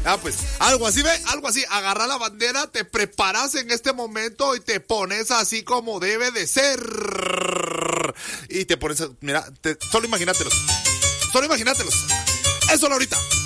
Ah, pues, algo así, ¿ve? Algo así. Agarra la bandera, te preparas en este momento y te pones así como debe de ser. Y te pones, mira, solo imagínatelos. Solo imagínatelos. Eso ahorita.